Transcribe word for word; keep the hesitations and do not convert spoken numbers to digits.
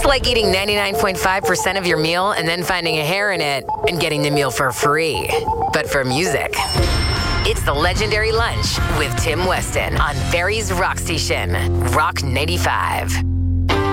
It's like eating ninety-nine point five percent of your meal and then finding a hair in it and getting the meal for free. But for music. It's the Legendary Lunch with Tim Weston on Barry's Rock Station, Rock ninety-five.